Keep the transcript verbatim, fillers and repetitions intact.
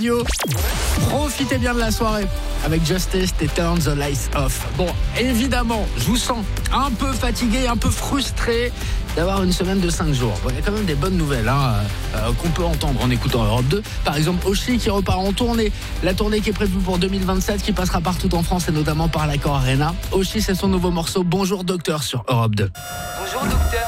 Yo. Profitez bien de la soirée avec Justice et Turn the Lights Off. Bon, évidemment, je vous sens un peu fatigué, un peu frustré d'avoir une semaine de cinq jours. Bon, il y a quand même des bonnes nouvelles hein, euh, qu'on peut entendre en écoutant Europe deux. Par exemple, Oshi qui repart en tournée. La tournée qui est prévue pour deux mille vingt-sept, qui passera partout en France et notamment par l'Accor Arena. Oshi, c'est son nouveau morceau Bonjour Docteur sur Europe deux. Bonjour docteur.